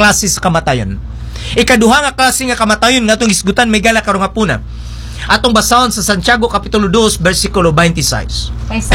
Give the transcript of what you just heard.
klase sa kamatayon. Ikaduha nga klase nga kamatayon nga atong isgutan may gala karong hapuna. Atong basahon sa Santiago Kapitulo 2 versikulo 26.